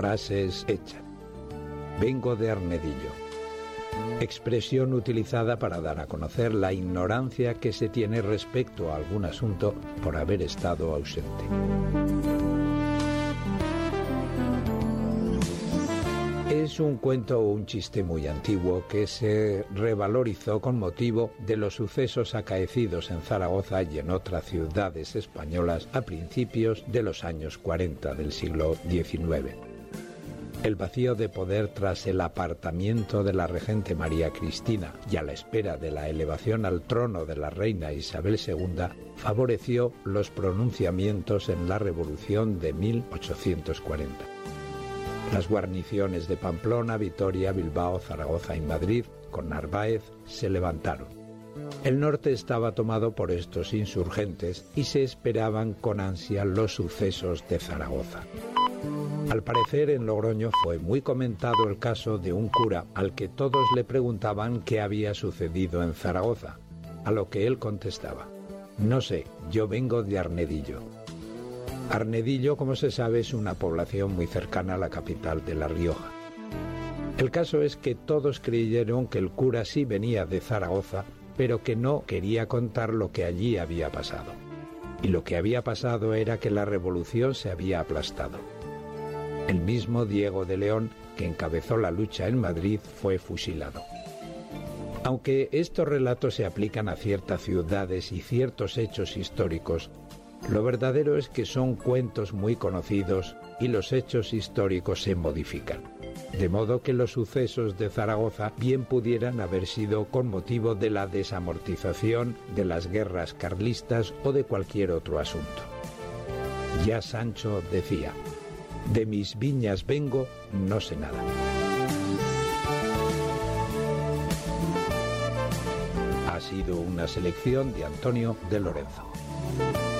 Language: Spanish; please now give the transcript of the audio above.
frases hechas. Vengo de Arnedillo. Expresión utilizada para dar a conocer la ignorancia que se tiene respecto a algún asunto por haber estado ausente. Es un cuento o un chiste muy antiguo que se revalorizó con motivo de los sucesos acaecidos en Zaragoza y en otras ciudades españolas a principios de los años 40 del siglo XIX. El vacío de poder tras el apartamiento de la regente María Cristina y a la espera de la elevación al trono de la reina Isabel II favoreció los pronunciamientos en la Revolución de 1840. Las guarniciones de Pamplona, Vitoria, Bilbao, Zaragoza y Madrid, con Narváez, se levantaron. El norte estaba tomado por estos insurgentes y se esperaban con ansia los sucesos de Zaragoza. Al parecer, en Logroño fue muy comentado el caso de un cura al que todos le preguntaban qué había sucedido en Zaragoza, a lo que él contestaba: no sé, yo vengo de Arnedillo. Arnedillo, como se sabe, es una población muy cercana a la capital de La Rioja. El caso es que todos creyeron que el cura sí venía de Zaragoza, pero que no quería contar lo que allí había pasado. Y lo que había pasado era que la revolución se había aplastado. El mismo Diego de León, que encabezó la lucha en Madrid, fue fusilado. Aunque estos relatos se aplican a ciertas ciudades y ciertos hechos históricos, lo verdadero es que son cuentos muy conocidos y los hechos históricos se modifican. De modo que los sucesos de Zaragoza bien pudieran haber sido con motivo de la desamortización de las guerras carlistas o de cualquier otro asunto. Ya Sancho decía: de mis viñas vengo, no sé nada. Ha sido una selección de Antonio de Lorenzo.